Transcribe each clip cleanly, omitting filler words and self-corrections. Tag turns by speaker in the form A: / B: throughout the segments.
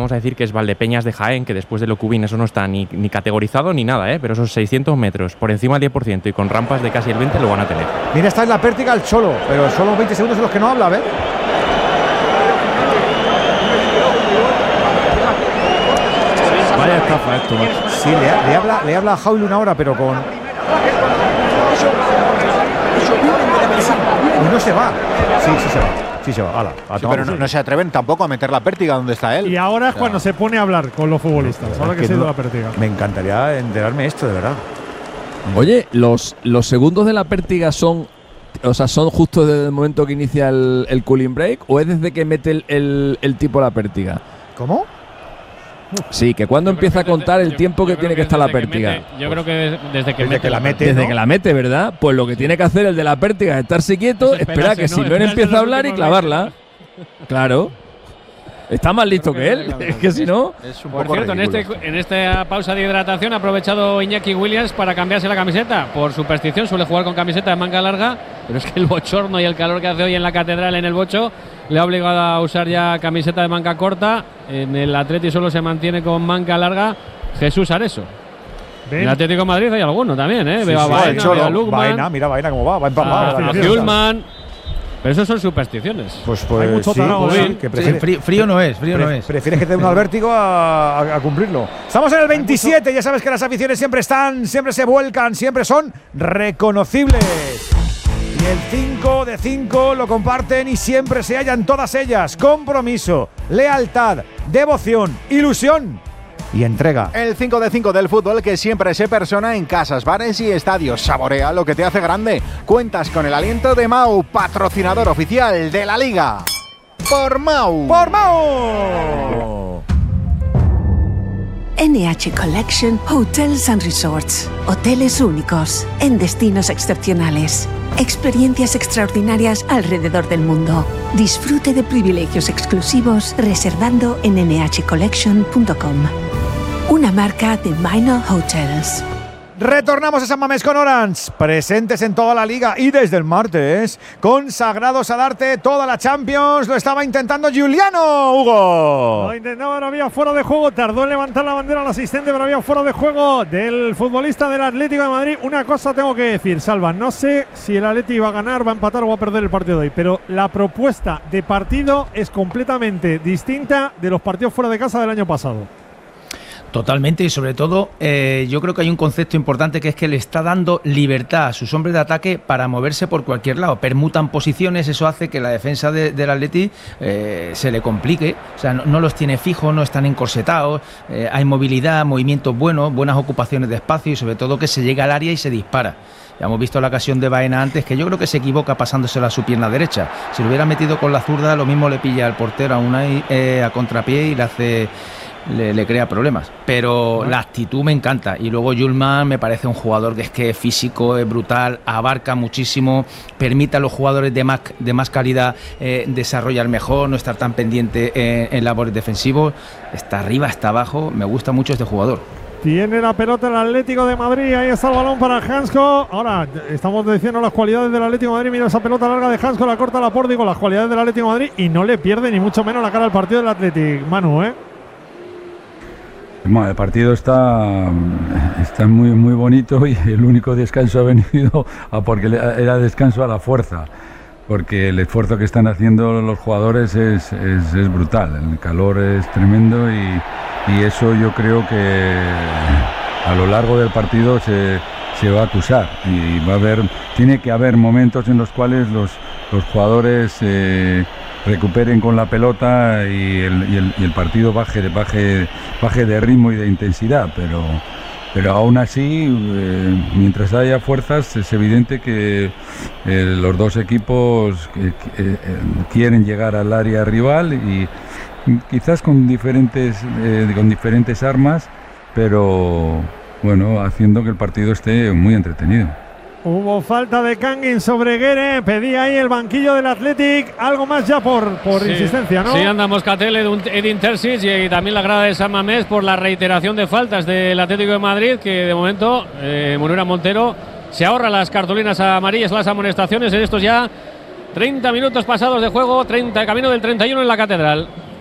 A: vamos a decir que es Valdepeñas de Jaén, que después de Locubín eso no está ni categorizado ni nada, pero esos 600 metros por encima del 10% y con rampas de casi el 20% lo van a tener.
B: Mira, está en la pértiga el Cholo, pero solo 20 segundos en los que no habla, ¿ves?
C: Vaya estafa esto, macho.
B: Sí, le habla a Jaul una hora, pero con… Y no se va. Sí se va.
D: Pero no se atreven tampoco a meter la pértiga donde está él.
E: Y ahora es cuando se pone a hablar con los futbolistas. Ahora que se ha ido la pértiga.
B: Me encantaría enterarme esto, de verdad.
C: Oye, los segundos de la pértiga son justo desde el momento que inicia el cooling break, o es desde que mete el tipo la pértiga.
B: ¿Cómo?
C: Sí, que cuando empieza a contar el tiempo que tiene que estar la pértiga.
F: Yo creo que desde que
B: la mete.
C: Desde que la mete, ¿verdad? Pues lo que tiene que hacer el de la pértiga es estarse quieto, esperar que Simeone empiece a hablar y clavarla. Claro. Está más listo que él. Es que si no…
F: Por cierto, en esta pausa de hidratación ha aprovechado Iñaki Williams para cambiarse la camiseta. Por superstición suele jugar con camiseta de manga larga, pero es que el bochorno y el calor que hace hoy en la Catedral, en el Bocho, le ha obligado a usar ya camiseta de manga corta. En el Atleti solo se mantiene con manga larga Jesús Areso. En el Atlético de Madrid hay alguno también, ¿eh? Veo a Baena, veo a Lukman.
B: Mira Baena cómo va empapado.
F: A Hjulman. Pero eso son supersticiones.
B: Pues
E: hay mucho tarao,
B: que
G: frío no es.
B: Prefieres que te dé un vértigo a cumplirlo. Estamos en el 27, ya sabes que las aficiones siempre se vuelcan, siempre son reconocibles. Y el 5 de 5 lo comparten y siempre se hallan todas ellas. Compromiso, lealtad, devoción, ilusión y entrega.
D: El 5 de 5 del fútbol que siempre se persona en casas, bares y estadios. Saborea lo que te hace grande. Cuentas con el aliento de Mau, patrocinador oficial de la Liga. ¡Por Mau!
B: ¡Por Mau!
H: NH Collection Hotels and Resorts. Hoteles únicos, en destinos excepcionales. Experiencias extraordinarias alrededor del mundo. Disfrute de privilegios exclusivos reservando en nhcollection.com. Una marca de Minor Hotels.
B: Retornamos a San Mamés con Orange, presentes en toda la liga y desde el martes, consagrados a darte toda la Champions. Lo estaba intentando Giuliano, Hugo.
E: Lo intentaba, no había fuera de juego, tardó en levantar la bandera al asistente, pero había fuera de juego del futbolista del Atlético de Madrid. Una cosa tengo que decir, Salva, no sé si el Atlético va a ganar, va a empatar o va a perder el partido de hoy, pero la propuesta de partido es completamente distinta de los partidos fuera de casa del año pasado.
G: Totalmente, y sobre todo yo creo que hay un concepto importante, que es que le está dando libertad a sus hombres de ataque para moverse por cualquier lado. Permutan posiciones, eso hace que la defensa del Atleti se le complique. O sea, no los tiene fijos, no están encorsetados, hay movilidad, movimientos buenos, buenas ocupaciones de espacio y sobre todo que se llega al área y se dispara. Ya hemos visto la ocasión de Baena antes, que yo creo que se equivoca pasándosela a su pierna derecha. Si lo hubiera metido con la zurda, lo mismo le pilla al portero a contrapié y le crea problemas, pero la actitud me encanta. Y luego Hjulman me parece un jugador que es físico, es brutal, abarca muchísimo, permite a los jugadores de más calidad desarrollar mejor, no estar tan pendiente en labores defensivos. Está arriba, está abajo, me gusta mucho este jugador.
E: Tiene la pelota el Atlético de Madrid, ahí está el balón para Hansko. Ahora estamos diciendo las cualidades del Atlético de Madrid. Mira esa pelota larga de Hansko, la corta Laporte, digo las cualidades del Atlético de Madrid, y no le pierde ni mucho menos la cara al partido del Atlético, Manu,
I: Bueno, el partido está muy, muy bonito, y el único descanso ha venido porque era descanso a la fuerza, porque el esfuerzo que están haciendo los jugadores es brutal, el calor es tremendo y eso yo creo que a lo largo del partido se va a acusar y tiene que haber momentos en los cuales los jugadores recuperen con la pelota y el partido baje de ritmo y de intensidad, pero aún así, mientras haya fuerzas, es evidente que los dos equipos quieren llegar al área rival y quizás con diferentes armas, pero bueno, haciendo que el partido esté muy entretenido.
E: Hubo falta de Kangin sobre Guerre, pedía ahí el banquillo del Athletic, algo más ya por insistencia, ¿no?
F: Sí, anda Moscatel, Edin Terzic y también la grada de San Mamés por la reiteración de faltas del Atlético de Madrid, que de momento Munera Montero se ahorra las cartulinas amarillas, las amonestaciones en estos ya 30 minutos pasados de juego, camino del 31 en la Catedral.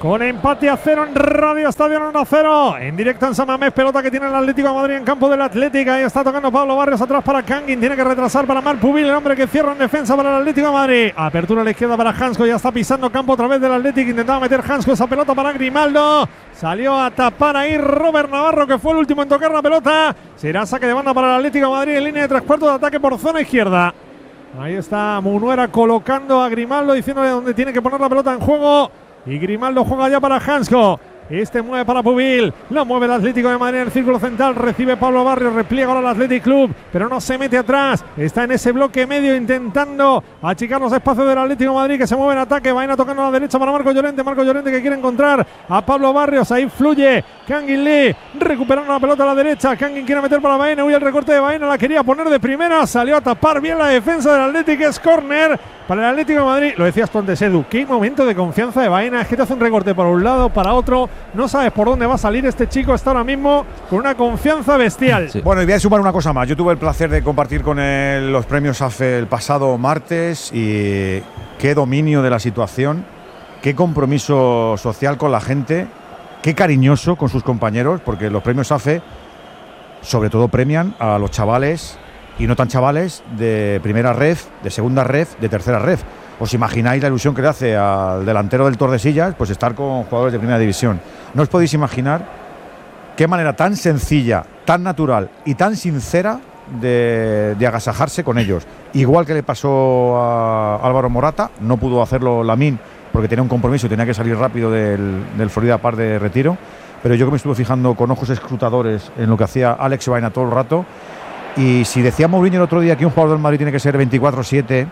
E: Con empate a 0 en Radio Estadio 1-0. En directo en San Mamés, pelota que tiene el Atlético de Madrid en campo del Atlético. Ahí está tocando Pablo Barrios atrás para Kangin. Tiene que retrasar para Marc Pubil, el hombre que cierra en defensa para el Atlético de Madrid. Apertura a la izquierda para Hansko. Ya está pisando campo otra vez del Atlético. Intentaba meter Hansko esa pelota para Grimaldo. Salió a tapar ahí Robert Navarro, que fue el último en tocar la pelota. Será saque de banda para el Atlético de Madrid en línea de 3/4 de ataque por zona izquierda. Ahí está Munuera colocando a Grimaldo, diciéndole dónde tiene que poner la pelota en juego. Y Grimaldo juega ya para Hansko. Este mueve para Pubil. La mueve el Atlético de Madrid en el círculo central. Recibe Pablo Barrios. Repliega ahora el Athletic Club. Pero no se mete atrás. Está en ese bloque medio intentando achicar los espacios del Atlético de Madrid, que se mueve en ataque. Vaina tocando a la derecha para Marco Llorente. Marco Llorente que quiere encontrar a Pablo Barrios. Ahí fluye Kangin Lee. Recuperando la pelota a la derecha. Kangin quiere meter para Baena. Uy, el recorte de Baena. La quería poner de primera. Salió a tapar bien la defensa del Atlético. Es córner para el Atlético de Madrid. Lo decías tú antes, Edu. Qué momento de confianza de Baena. Es que te hace un recorte para un lado, para otro. No sabes por dónde va a salir este chico. Está ahora mismo con una confianza bestial.
B: Sí. Bueno, y voy a sumar una cosa más. Yo tuve el placer de compartir con él los premios AFE el pasado martes y qué dominio de la situación, qué compromiso social con la gente, qué cariñoso con sus compañeros, porque los premios AFE sobre todo premian a los chavales y no tan chavales de primera ref, de segunda ref, de tercera ref. ¿Os imagináis la ilusión que le hace al delantero del Tordesillas? Pues estar con jugadores de primera división. No os podéis imaginar qué manera tan sencilla, tan natural y tan sincera de agasajarse con ellos. Igual que le pasó a Álvaro Morata, no pudo hacerlo Lamine porque tenía un compromiso y tenía que salir rápido del Florida Park de retiro. Pero yo que me estuve fijando con ojos escrutadores en lo que hacía Alex Baena todo el rato. Y si decía Mourinho el otro día que un jugador del Madrid tiene que ser 24/7,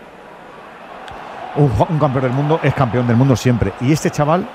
B: un campeón del mundo es campeón del mundo siempre. Y este chaval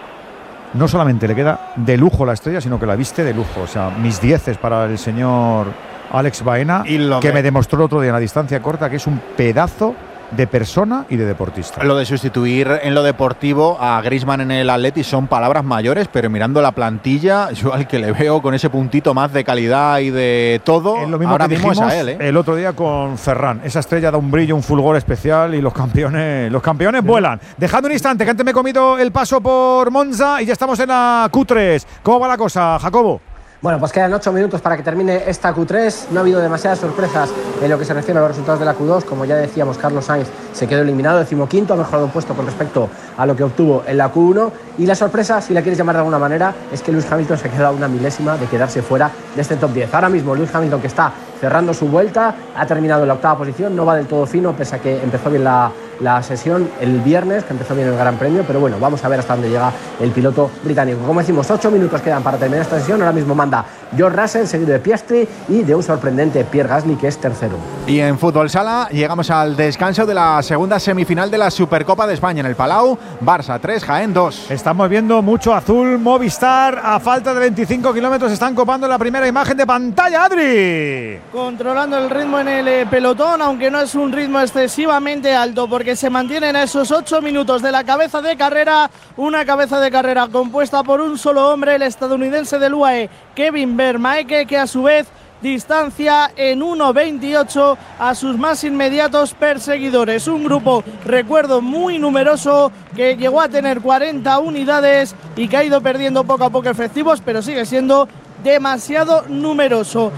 B: no solamente le queda de lujo la estrella, sino que la viste de lujo. O sea, mis 10 para el señor Alex Baena, que me demostró el otro día en la distancia corta que es un pedazo de persona y de deportista.
D: Lo de sustituir en lo deportivo a Griezmann en el Atleti son palabras mayores, pero mirando la plantilla, yo al que le veo con ese puntito más de calidad y de todo,
B: es lo mismo
D: ahora
B: que
D: mismo
B: dijimos
D: es a él, ¿eh?
B: El otro día con Ferran. Esa estrella da un brillo, un fulgor especial y los campeones vuelan. Dejando un instante, que antes me he comido el paso por Monza y ya estamos en la Q3. ¿Cómo va la cosa, Jacobo?
J: Bueno, pues quedan 8 minutos para que termine esta Q3. No ha habido demasiadas sorpresas en lo que se refiere a los resultados de la Q2. Como ya decíamos, Carlos Sainz se quedó eliminado, 15º, ha mejorado un puesto con respecto a lo que obtuvo en la Q1. Y la sorpresa, si la quieres llamar de alguna manera, es que Lewis Hamilton se ha quedado una milésima de quedarse fuera de este top 10. Ahora mismo Lewis Hamilton, que está cerrando su vuelta, ha terminado en la 8ª posición, no va del todo fino, pese a que empezó bien la sesión el viernes, que empezó bien el Gran Premio, pero bueno, vamos a ver hasta dónde llega el piloto británico. Como decimos, 8 minutos quedan para terminar esta sesión. Ahora mismo manda George Russell, seguido de Piastri y de un sorprendente Pierre Gasly, que es tercero.
D: Y en Fútbol Sala llegamos al descanso de la segunda semifinal de la Supercopa de España en el Palau. Barça 3, Jaén 2.
B: Estamos viendo mucho azul. Movistar, a falta de 25 kilómetros, están copando la primera imagen de pantalla. Adri,
K: controlando el ritmo en el pelotón, aunque no es un ritmo excesivamente alto, porque se mantienen esos 8 minutos de la cabeza de carrera. Una cabeza de carrera compuesta por un solo hombre, el estadounidense del UAE, Kevin Vermaeke, que a su vez distancia en 1.28 a sus más inmediatos perseguidores. Un grupo, recuerdo, muy numeroso, que llegó a tener 40 unidades y que ha ido perdiendo poco a poco efectivos, pero sigue siendo demasiado numeroso.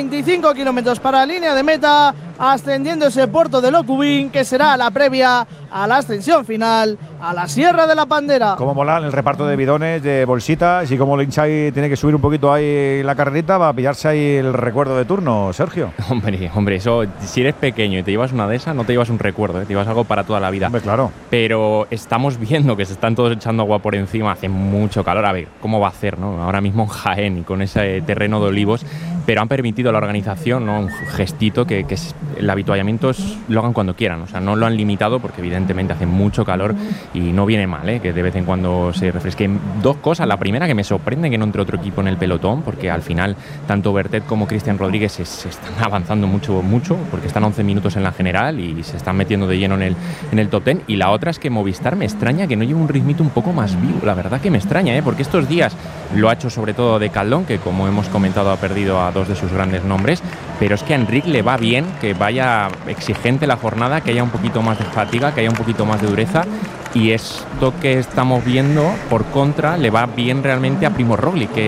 K: 25 kilómetros para la línea de meta, ascendiendo ese puerto de Locubín, que será la previa a la ascensión final a la Sierra de la Pandera.
B: Cómo mola el reparto de bidones, de bolsitas, y cómo el Inchai tiene que subir un poquito ahí la carrerita para pillarse ahí el recuerdo de turno, Sergio.
A: Hombre, eso, si eres pequeño y te llevas una de esas, no te llevas un recuerdo, te llevas algo para toda la vida.
B: Hombre, claro.
A: Pero estamos viendo que se están todos echando agua por encima, hace mucho calor. A ver, ¿cómo va a hacer, no? Ahora mismo en Jaén y con ese terreno de olivos, pero han permitido a la organización, ¿no?, un gestito que el avituallamiento lo hagan cuando quieran. O sea, no lo han limitado porque evidentemente hace mucho calor y no viene mal, que de vez en cuando se refresque. Dos cosas. La primera, que me sorprende que no entre otro equipo en el pelotón, porque al final tanto Bertet como Cristian Rodríguez se están avanzando mucho, porque están 11 minutos en la general y se están metiendo de lleno en el top 10. Y la otra es que Movistar me extraña que no lleve un ritmito un poco más vivo. La verdad que me extraña, porque estos días lo ha hecho sobre todo de Caldón, que como hemos comentado ha perdido a dos de sus grandes nombres, pero es que a Enric le va bien que vaya exigente la jornada, que haya un poquito más de fatiga, que haya un poquito más de dureza, y esto que estamos viendo, por contra, le va bien realmente a Primož Roglič,